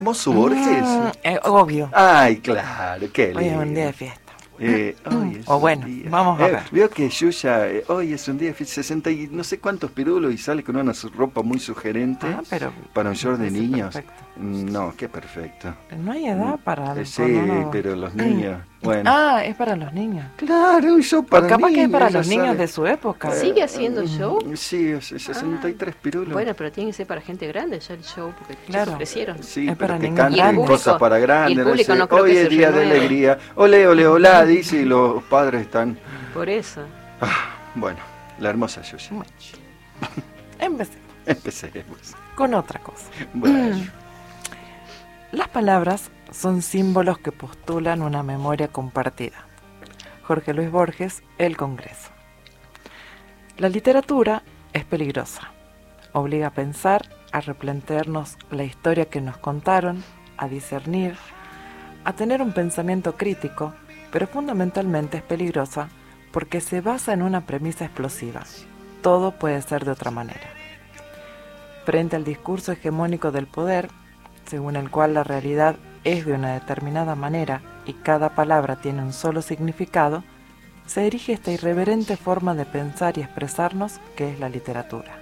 Mozo Borges. Obvio. Ay, claro, qué Hoy es lindo. un día de fiesta. Hoy es O un bueno, día. vamos a ver. Veo que Yuya, hoy es un día de fiesta, 60 y no sé cuántos pirulos y sale con una ropa muy sugerente Pero para un short de parece niños. perfecto. No, qué perfecto. No hay edad para... Sí, uno... pero los niños, bueno. Es para los niños. Claro, un show para Capaz niños. que es para ella los niños sale. de su época. ¿Sigue haciendo show? Sí, es 63 pirulos. Bueno, pero tiene que ser para gente grande ya el show, porque Claro. chicos crecieron. Sí, es pero para que niños canten grandes. cosas para Y grandes. el público no creo Hoy que es se día de renueve. alegría. Ole, ole, olá, dice, y los padres están... Por eso. Bueno, la hermosa Yuya. Bueno, empecemos Empecemos. con otra cosa. Bueno, Las palabras son símbolos que postulan una memoria compartida. Jorge Luis Borges, El Congreso. La literatura es peligrosa. Obliga a pensar, a replantearnos la historia que nos contaron, a discernir, a tener un pensamiento crítico, pero fundamentalmente es peligrosa porque se basa en una premisa explosiva. Todo puede ser de otra manera. Frente al discurso hegemónico del poder, según el cual la realidad es de una determinada manera y cada palabra tiene un solo significado, se erige esta irreverente forma de pensar y expresarnos que es la literatura.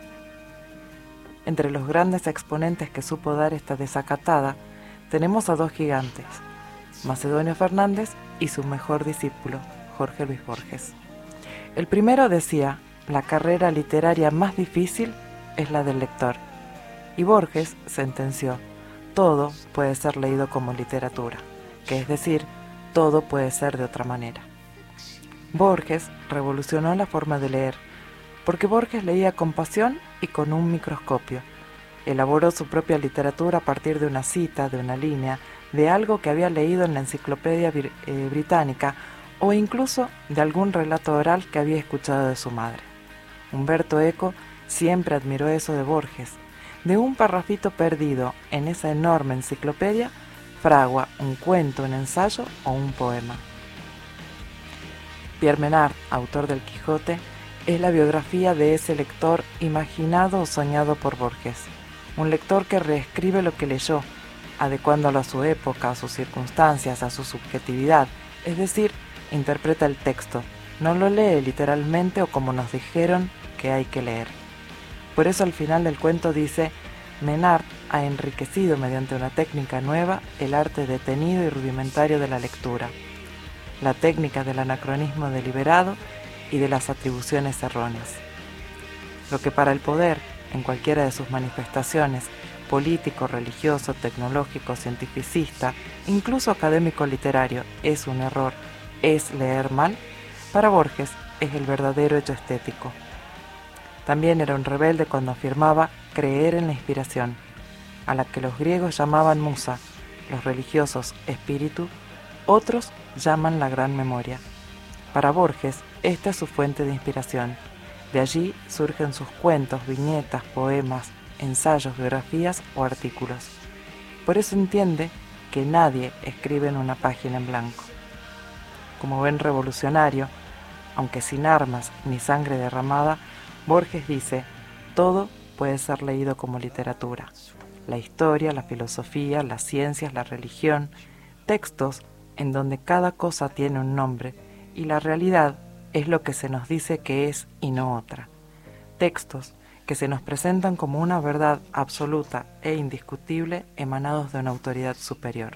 Entre los grandes exponentes que supo dar esta desacatada, tenemos a dos gigantes, Macedonio Fernández y su mejor discípulo, Jorge Luis Borges. El primero decía, la carrera literaria más difícil es la del lector, y Borges sentenció, todo puede ser leído como literatura, que es decir, todo puede ser de otra manera. Borges revolucionó la forma de leer, porque Borges leía con pasión y con un microscopio. Elaboró su propia literatura a partir de una cita, de una línea, de algo que había leído en la enciclopedia británica o incluso de algún relato oral que había escuchado de su madre. Humberto Eco siempre admiró eso de Borges. De un parrafito perdido en esa enorme enciclopedia, fragua un cuento, un ensayo o un poema. Pierre Menard, autor del Quijote, es la biografía de ese lector imaginado o soñado por Borges. Un lector que reescribe lo que leyó, adecuándolo a su época, a sus circunstancias, a su subjetividad, es decir, interpreta el texto, no lo lee literalmente o como nos dijeron que hay que leer. Por eso al final del cuento dice, Menard ha enriquecido mediante una técnica nueva el arte detenido y rudimentario de la lectura, la técnica del anacronismo deliberado y de las atribuciones erróneas. Lo que para el poder, en cualquiera de sus manifestaciones, político, religioso, tecnológico, cientificista, incluso académico literario, es un error, es leer mal, para Borges es el verdadero hecho estético. También era un rebelde cuando afirmaba creer en la inspiración, a la que los griegos llamaban musa, los religiosos espíritu, otros llaman la gran memoria. Para Borges, esta es su fuente de inspiración. De allí surgen sus cuentos, viñetas, poemas, ensayos, biografías o artículos. Por eso entiende que nadie escribe en una página en blanco. Como buen revolucionario, aunque sin armas ni sangre derramada, Borges dice, todo puede ser leído como literatura. La historia, la filosofía, las ciencias, la religión, textos en donde cada cosa tiene un nombre y la realidad es lo que se nos dice que es y no otra. Textos que se nos presentan como una verdad absoluta e indiscutible emanados de una autoridad superior.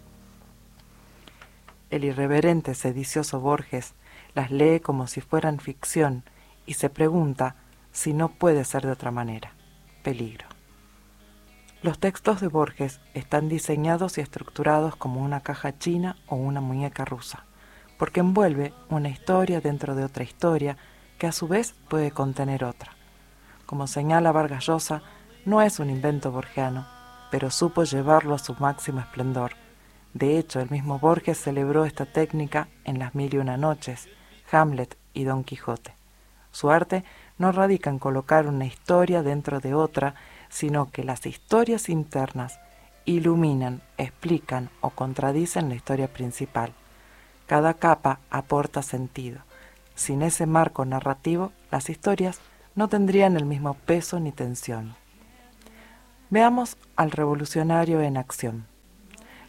El irreverente, sedicioso Borges las lee como si fueran ficción y se pregunta si no puede ser de otra manera. Peligro. Los textos de Borges están diseñados y estructurados como una caja china o una muñeca rusa, porque envuelve una historia dentro de otra historia que a su vez puede contener otra. Como señala Vargas Llosa, no es un invento borgiano, pero supo llevarlo a su máximo esplendor. De hecho, el mismo Borges celebró esta técnica en Las Mil y Una Noches, Hamlet y Don Quijote. Su arte no radica en colocar una historia dentro de otra, sino que las historias internas iluminan, explican o contradicen la historia principal. Cada capa aporta sentido. Sin ese marco narrativo, las historias no tendrían el mismo peso ni tensión. Veamos al revolucionario en acción.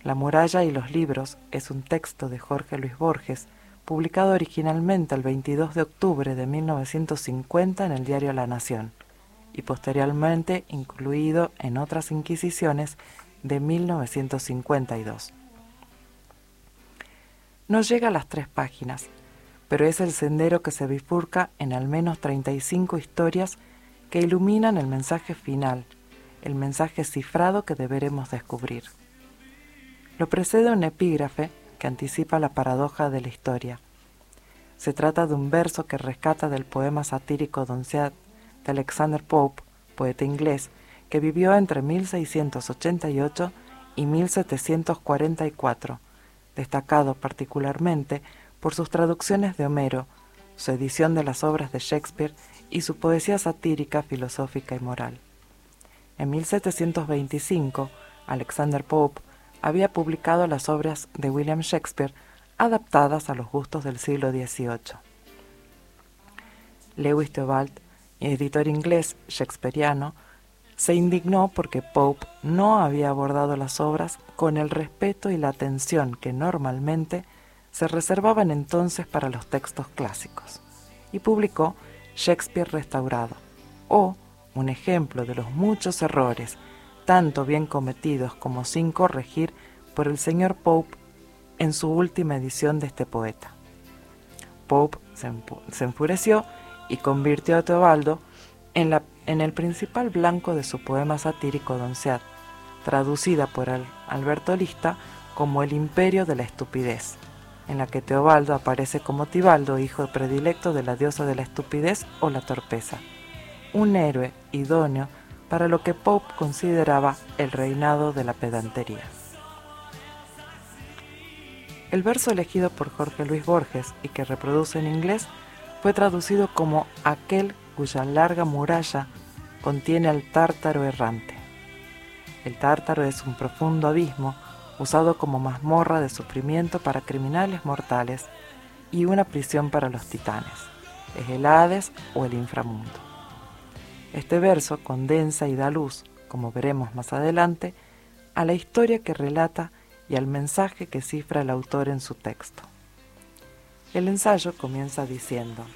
La muralla y los libros es un texto de Jorge Luis Borges, publicado originalmente el 22 de octubre de 1950 en el diario La Nación y posteriormente incluido en otras inquisiciones de 1952. No llega a las 3 páginas, pero es el sendero que se bifurca en al menos 35 historias que iluminan el mensaje final, el mensaje cifrado que deberemos descubrir. Lo precede un epígrafe que anticipa la paradoja de la historia. Se trata de un verso que rescata del poema satírico Donciad de Alexander Pope, poeta inglés, que vivió entre 1688 y 1744, destacado particularmente por sus traducciones de Homero, su edición de las obras de Shakespeare y su poesía satírica, filosófica y moral. En 1725, Alexander Pope había publicado las obras de William Shakespeare adaptadas a los gustos del siglo XVIII. Lewis Theobald, editor inglés shakespeariano, se indignó porque Pope no había abordado las obras con el respeto y la atención que normalmente se reservaban entonces para los textos clásicos, y publicó Shakespeare restaurado, o un ejemplo de los muchos errores, tanto bien cometidos como sin corregir, por el señor Pope en su última edición de este poeta. Pope se enfureció y convirtió a Teobaldo en el principal blanco de su poema satírico Donciad, traducida por Alberto Lista como El imperio de la estupidez, en la que Teobaldo aparece como Tibaldo, hijo predilecto de la diosa de la estupidez o la torpeza, un héroe idóneo para lo que Pope consideraba el reinado de la pedantería. El verso elegido por Jorge Luis Borges y que reproduce en inglés fue traducido como aquel cuya larga muralla contiene al tártaro errante. El tártaro es un profundo abismo usado como mazmorra de sufrimiento para criminales mortales y una prisión para los titanes. Es el Hades o el inframundo. Este verso condensa y da luz, como veremos más adelante, a la historia que relata y al mensaje que cifra el autor en su texto. El ensayo comienza diciendo: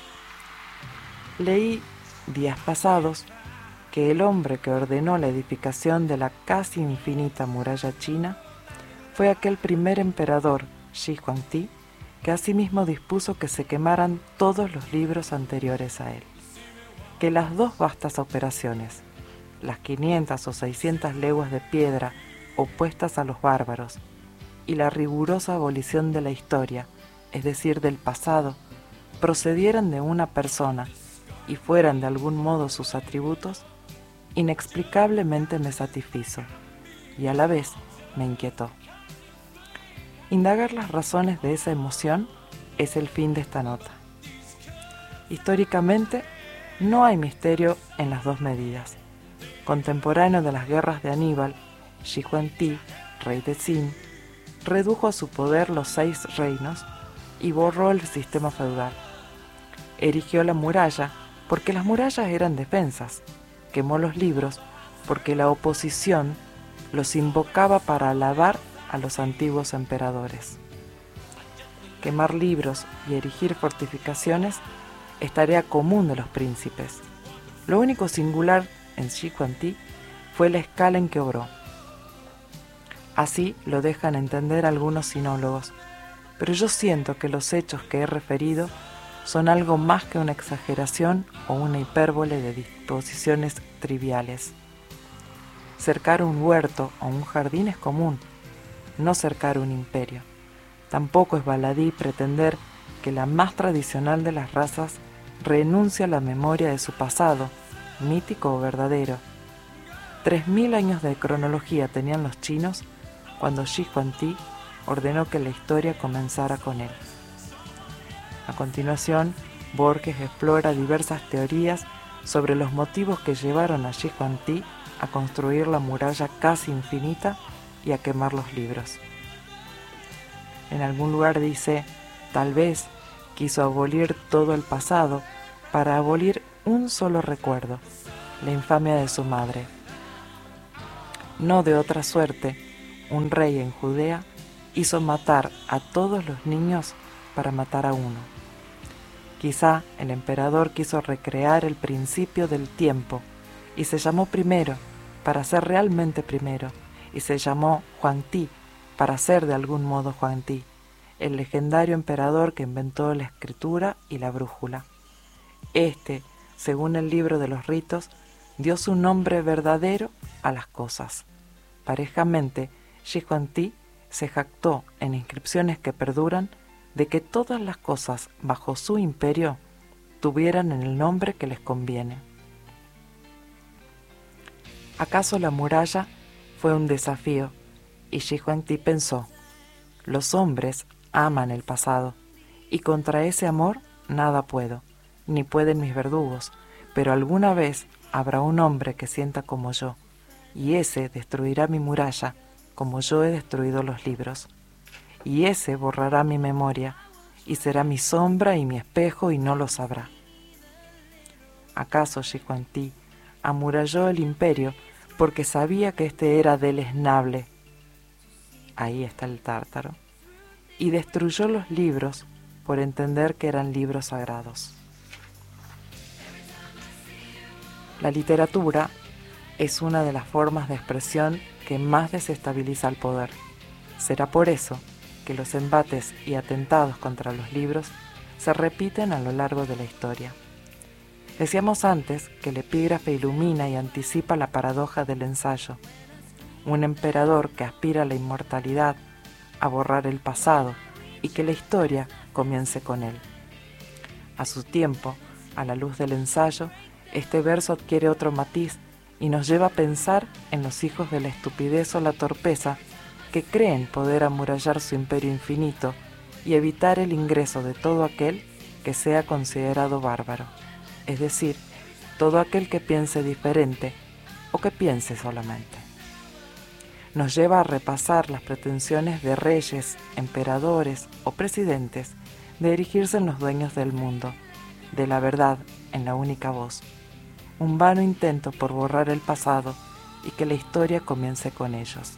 leí días pasados que el hombre que ordenó la edificación de la casi infinita muralla china fue aquel primer emperador, Shi Huangdi, que asimismo dispuso que se quemaran todos los libros anteriores a él, que las 2 vastas operaciones, las 500 o 600 leguas de piedra opuestas a los bárbaros, y la rigurosa abolición de la historia, es decir, del pasado, procedieran de una persona y fueran de algún modo sus atributos, inexplicablemente me satisfizo y a la vez me inquietó. Indagar las razones de esa emoción es el fin de esta nota. Históricamente, no hay misterio en las 2 medidas. Contemporáneo de las guerras de Aníbal, Shi Huangdi, rey de Qin, redujo a su poder los 6 reinos y borró el sistema feudal. Erigió la muralla porque las murallas eran defensas, quemó los libros porque la oposición los invocaba para alabar a los antiguos emperadores. Quemar libros y erigir fortificaciones es tarea común de los príncipes. Lo único singular en Shi Huangdi fue la escala en que obró. Así lo dejan entender algunos sinólogos, pero yo siento que los hechos que he referido son algo más que una exageración o una hipérbole de disposiciones triviales. Cercar un huerto o un jardín es común, no cercar un imperio. Tampoco es baladí pretender que la más tradicional de las razas renuncia a la memoria de su pasado, mítico o verdadero. 3000 años de cronología tenían los chinos cuando Shi Huangdi ordenó que la historia comenzara con él. A continuación, Borges explora diversas teorías sobre los motivos que llevaron a Shi Huangdi a construir la muralla casi infinita y a quemar los libros. En algún lugar dice, tal vez quiso abolir todo el pasado para abolir un solo recuerdo, la infamia de su madre. No de otra suerte, un rey en Judea, hizo matar a todos los niños para matar a uno. Quizá el emperador quiso recrear el principio del tiempo y se llamó primero para ser realmente primero, y se llamó Huang Ti para ser de algún modo Huang Ti, el legendario emperador que inventó la escritura y la brújula. Este, según el libro de los ritos, dio su nombre verdadero a las cosas. Parejamente, Shi Huangdi se jactó en inscripciones que perduran de que todas las cosas bajo su imperio tuvieran el nombre que les conviene. ¿Acaso la muralla fue un desafío? Y Shi Huangdi pensó: los hombres aman el pasado, y contra ese amor nada puedo, ni pueden mis verdugos, pero alguna vez habrá un hombre que sienta como yo, y ese destruirá mi muralla como yo he destruido los libros, y ese borrará mi memoria, y será mi sombra y mi espejo, y no lo sabrá. ¿Acaso Shi Huangdi amuralló el imperio porque sabía que este era deleznable? Ahí está el tártaro. Y destruyó los libros por entender que eran libros sagrados. La literatura es una de las formas de expresión que más desestabiliza al poder. Será por eso que los embates y atentados contra los libros se repiten a lo largo de la historia. Decíamos antes que el epígrafe ilumina y anticipa la paradoja del ensayo. Un emperador que aspira a la inmortalidad, a borrar el pasado y que la historia comience con él. A su tiempo, a la luz del ensayo, este verso adquiere otro matiz y nos lleva a pensar en los hijos de la estupidez o la torpeza que creen poder amurallar su imperio infinito y evitar el ingreso de todo aquel que sea considerado bárbaro, es decir, todo aquel que piense diferente o que piense solamente. Nos lleva a repasar las pretensiones de reyes, emperadores o presidentes de erigirse en los dueños del mundo, de la verdad en la única voz. Un vano intento por borrar el pasado y que la historia comience con ellos.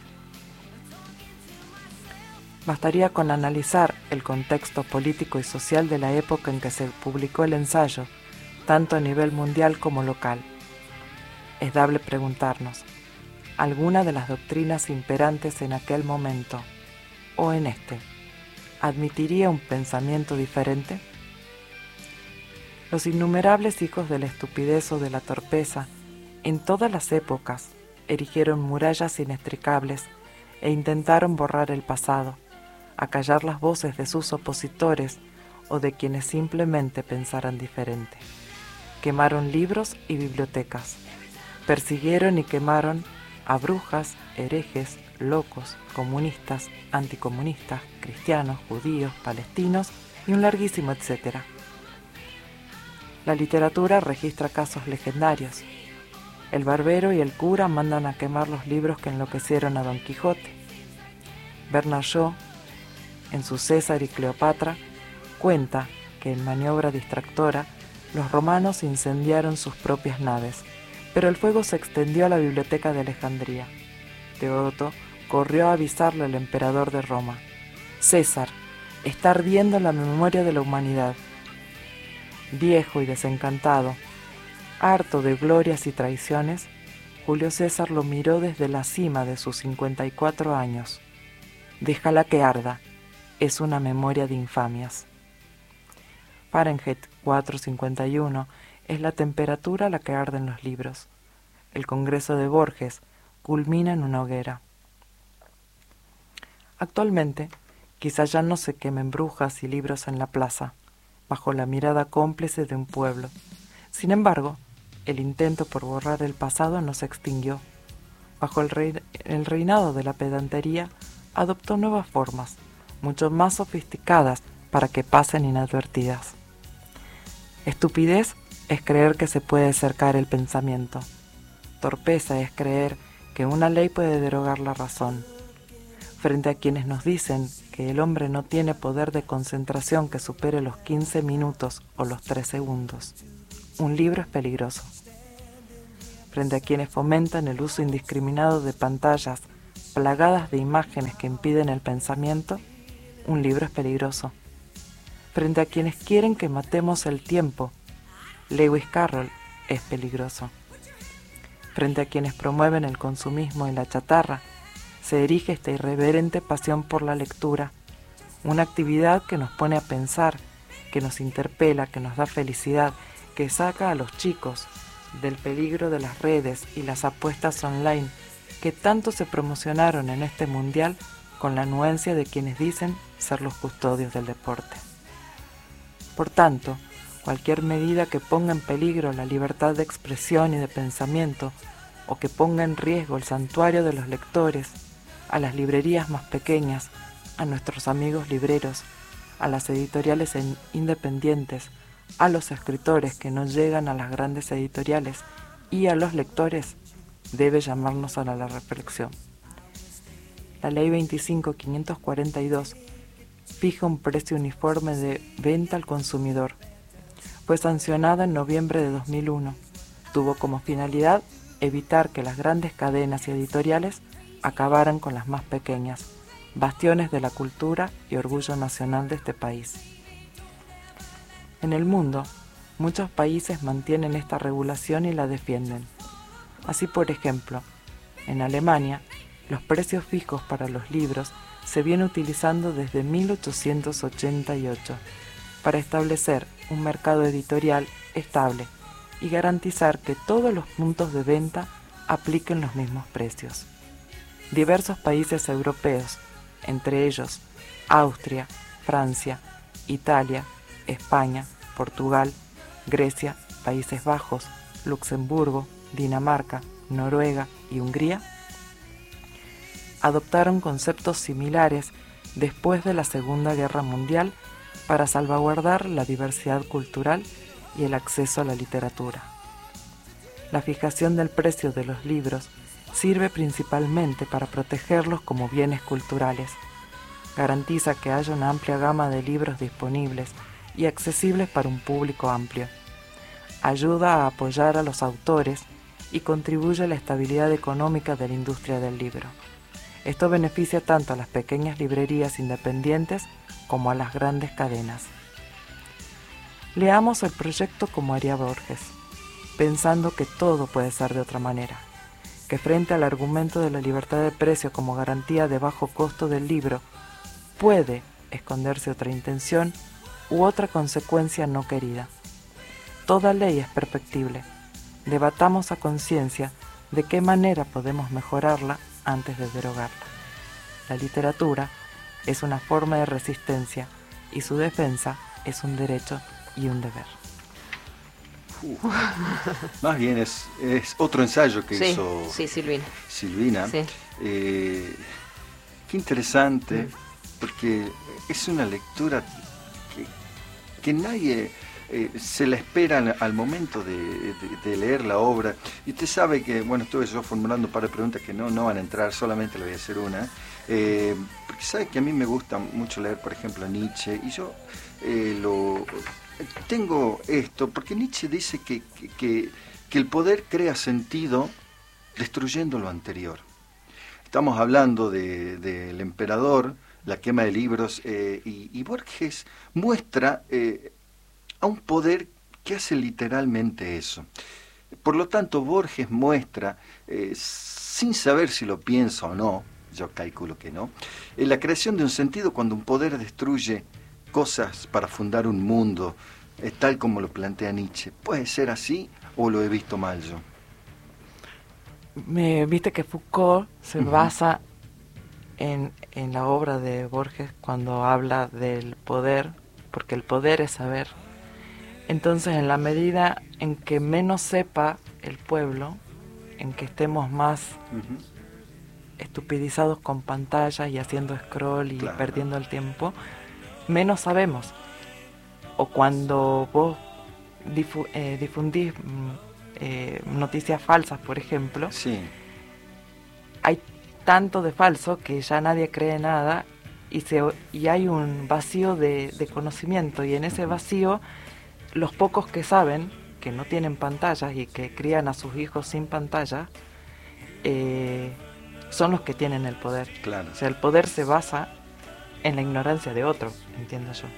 Bastaría con analizar el contexto político y social de la época en que se publicó el ensayo, tanto a nivel mundial como local. Es dable preguntarnos: ¿alguna de las doctrinas imperantes en aquel momento, o en este, admitiría un pensamiento diferente? Los innumerables hijos de la estupidez o de la torpeza, en todas las épocas, erigieron murallas inextricables e intentaron borrar el pasado, acallar las voces de sus opositores o de quienes simplemente pensaran diferente. Quemaron libros y bibliotecas, persiguieron y quemaron a brujas, herejes, locos, comunistas, anticomunistas, cristianos, judíos, palestinos y un larguísimo etcétera. La literatura registra casos legendarios. El barbero y el cura mandan a quemar los libros que enloquecieron a Don Quijote. Bernard Shaw, en su César y Cleopatra, cuenta que en maniobra distractora los romanos incendiaron sus propias naves, pero el fuego se extendió a la biblioteca de Alejandría. Teodoto corrió a avisarle al emperador de Roma: César, está ardiendo la memoria de la humanidad. Viejo y desencantado, harto de glorias y traiciones, Julio César lo miró desde la cima de sus 54 años. Déjala que arda, es una memoria de infamias. Fahrenheit 451 es la temperatura a la que arden los libros. El Congreso de Borges culmina en una hoguera. Actualmente, quizá ya no se quemen brujas y libros en la plaza, bajo la mirada cómplice de un pueblo. Sin embargo, el intento por borrar el pasado no se extinguió. Bajo el reinado de la pedantería, adoptó nuevas formas, mucho más sofisticadas para que pasen inadvertidas. Estupidez es creer que se puede cercar el pensamiento. Torpeza es creer que una ley puede derogar la razón. Frente a quienes nos dicen que el hombre no tiene poder de concentración que supere los 15 minutos o los 3 segundos, un libro es peligroso. Frente a quienes fomentan el uso indiscriminado de pantallas plagadas de imágenes que impiden el pensamiento, un libro es peligroso. Frente a quienes quieren que matemos el tiempo, Lewis Carroll es peligroso. Frente a quienes promueven el consumismo y la chatarra, se erige esta irreverente pasión por la lectura, una actividad que nos pone a pensar, que nos interpela, que nos da felicidad, que saca a los chicos del peligro de las redes y las apuestas online que tanto se promocionaron en este mundial con la anuencia de quienes dicen ser los custodios del deporte. Por tanto, cualquier medida que ponga en peligro la libertad de expresión y de pensamiento, o que ponga en riesgo el santuario de los lectores, a las librerías más pequeñas, a nuestros amigos libreros, a las editoriales independientes, a los escritores que no llegan a las grandes editoriales y a los lectores, debe llamarnos a la reflexión. La Ley 25.542 fija un precio uniforme de venta al consumidor. Fue sancionada en noviembre de 2001. Tuvo como finalidad evitar que las grandes cadenas y editoriales acabaran con las más pequeñas, bastiones de la cultura y orgullo nacional de este país. En el mundo, muchos países mantienen esta regulación y la defienden. Así, por ejemplo, en Alemania, los precios fijos para los libros se vienen utilizando desde 1888 para establecer un mercado editorial estable y garantizar que todos los puntos de venta apliquen los mismos precios. Diversos países europeos, entre ellos Austria, Francia, Italia, España, Portugal, Grecia, Países Bajos, Luxemburgo, Dinamarca, Noruega y Hungría, adoptaron conceptos similares después de la Segunda Guerra Mundial para salvaguardar la diversidad cultural y el acceso a la literatura. La fijación del precio de los libros sirve principalmente para protegerlos como bienes culturales. Garantiza que haya una amplia gama de libros disponibles y accesibles para un público amplio. Ayuda a apoyar a los autores y contribuye a la estabilidad económica de la industria del libro. Esto beneficia tanto a las pequeñas librerías independientes como a las grandes cadenas. Leamos el proyecto como haría Borges, pensando que todo puede ser de otra manera, que frente al argumento de la libertad de precio como garantía de bajo costo del libro, puede esconderse otra intención u otra consecuencia no querida. Toda ley es perfectible. Debatamos a conciencia de qué manera podemos mejorarla antes de derogarla. La literatura es una forma de resistencia y su defensa es un derecho y un deber. Más bien es otro ensayo que hizo Silvina. Sí. Qué interesante, porque es una lectura que nadie se la espera al momento de leer la obra. Y usted sabe que, bueno, estuve yo formulando un par de preguntas que no van a entrar, solamente le voy a hacer una. Porque sabe que a mí me gusta mucho leer, por ejemplo, a Nietzsche, y yo tengo esto, porque Nietzsche dice que el poder crea sentido destruyendo lo anterior. Estamos hablando del emperador, la quema de libros, y Borges muestra a un poder que hace literalmente eso. Por lo tanto, Borges muestra, sin saber si lo piensa o no, yo calculo que no, la creación de un sentido cuando un poder destruye cosas para fundar un mundo, tal como lo plantea Nietzsche. ¿Puede ser así o lo he visto mal yo? Viste que Foucault se basa en la obra de Borges cuando habla del poder, porque el poder es saber. Entonces, en la medida en que menos sepa el pueblo, en que estemos más estupidizados con pantallas y haciendo scroll y perdiendo el tiempo, menos sabemos. O cuando vos difundís noticias falsas, por ejemplo, hay tanto de falso que ya nadie cree nada y hay un vacío de conocimiento, y en ese vacío los pocos que saben, que no tienen pantallas y que crían a sus hijos sin pantalla, son los que tienen el poder. Claro. O sea, el poder se basa en la ignorancia de otro, entiendo yo.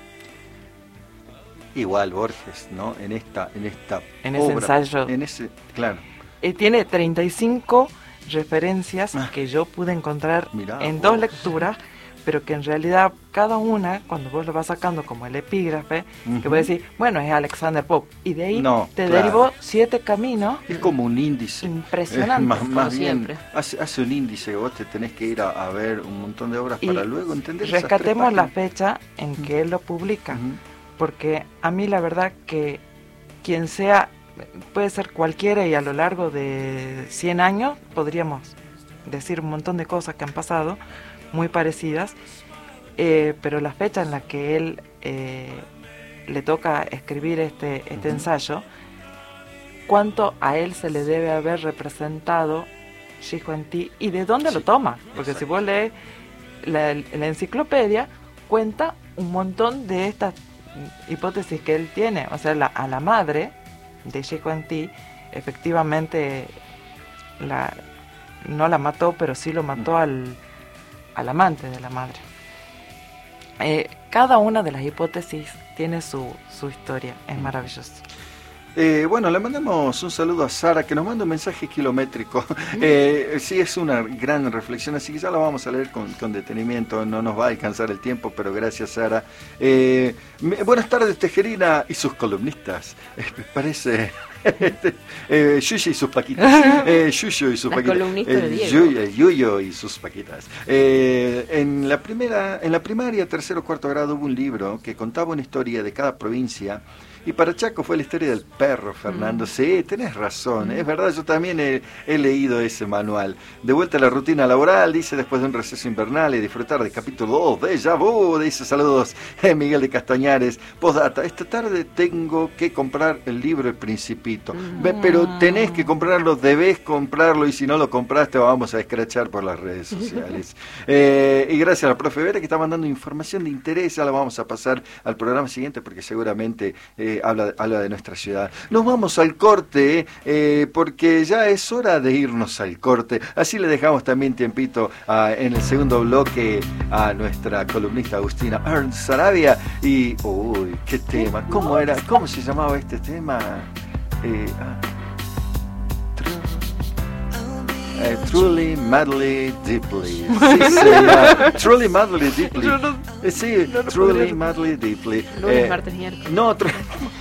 Igual Borges, ¿no? En esta en obra, ese ensayo. Claro. Tiene 35 referencias que yo pude encontrar en 2 lecturas, pero que en realidad cada una, cuando vos lo vas sacando como el epígrafe, que vos decís, bueno, es Alexander Pope, y de ahí derivó 7 caminos. Es como un índice. Impresionante. Más bien, hace un índice, vos te tenés que ir a ver un montón de obras para luego entender. Rescatemos la fecha en que él lo publica, porque a mí la verdad que quien sea, puede ser cualquiera, y a lo largo de 100 años podríamos decir un montón de cosas que han pasado, muy parecidas, pero la fecha en la que él le toca escribir este ensayo, cuánto a él se le debe haber representado Gigante y de dónde lo toma, porque si vos lees la enciclopedia, cuenta un montón de estas hipótesis que él tiene. O sea, a la madre de Gigante efectivamente no la mató, pero sí lo mató al amante de la madre. Cada una de las hipótesis tiene su historia, es maravilloso. Bueno, le mandamos un saludo a Sara, que nos manda un mensaje kilométrico. Sí, es una gran reflexión, así que ya lo vamos a leer con detenimiento, no nos va a alcanzar el tiempo, pero gracias, Sara. Buenas tardes, Tejerina y sus columnistas. Me parece... Yuyo y sus paquitas. Yuyo y sus paquitas. Yuyo y sus paquitas. En la primaria, 3º o 4º grado, hubo un libro que contaba una historia de cada provincia. Y para Chaco fue la historia del perro, Fernando. Sí, tenés razón, es verdad, yo también he leído ese manual. De vuelta a la rutina laboral, dice, después de un receso invernal y disfrutar del capítulo 2 de Déjà Vu, dice, saludos, Miguel de Castañares. Postdata, esta tarde tengo que comprar el libro El Principito. Pero tenés que comprarlo, debés comprarlo, y si no lo compraste vamos a escrachar por las redes sociales. Y gracias a la profe Vera, que está mandando información de interés. Ya la vamos a pasar al programa siguiente, porque seguramente... habla de nuestra ciudad. Nos vamos al corte, porque ya es hora de irnos al corte. Así le dejamos también tiempito en el segundo bloque a nuestra columnista Agustina Ernst Sarabia. Y, uy, qué tema. ¿Cómo se llamaba este tema? Truly, Madly, Deeply. Sí, señor. Truly, Madly, Deeply. Sí, Truly, Madly, Deeply. Lunes, martes, miércoles. No,